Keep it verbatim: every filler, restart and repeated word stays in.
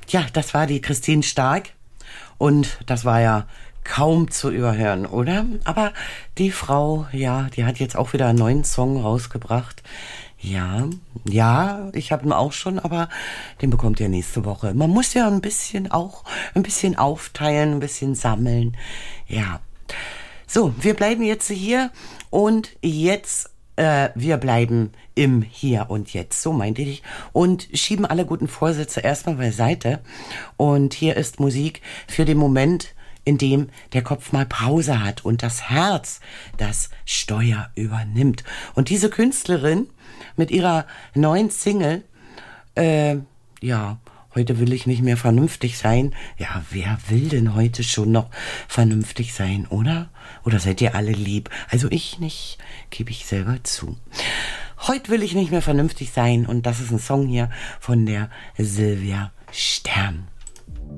Ja, das war die Christine Stark und das war ja kaum zu überhören, oder? Aber die Frau, ja, die hat jetzt auch wieder einen neuen Song rausgebracht. Ja, ja, ich habe ihn auch schon, aber den bekommt ihr nächste Woche. Man muss ja ein bisschen auch, ein bisschen aufteilen, ein bisschen sammeln. Ja. So, wir bleiben jetzt hier und jetzt, äh, wir bleiben im Hier und Jetzt, so meinte ich, und schieben alle guten Vorsätze erstmal beiseite. Und hier ist Musik für den Moment, in dem der Kopf mal Pause hat und das Herz das Steuer übernimmt. Und diese Künstlerin mit ihrer neuen Single, äh, ja, heute will ich nicht mehr vernünftig sein. Ja, wer will denn heute schon noch vernünftig sein, oder? Oder seid ihr alle lieb? Also ich nicht, gebe ich selber zu. Heute will ich nicht mehr vernünftig sein und das ist ein Song hier von der Silvia Stern.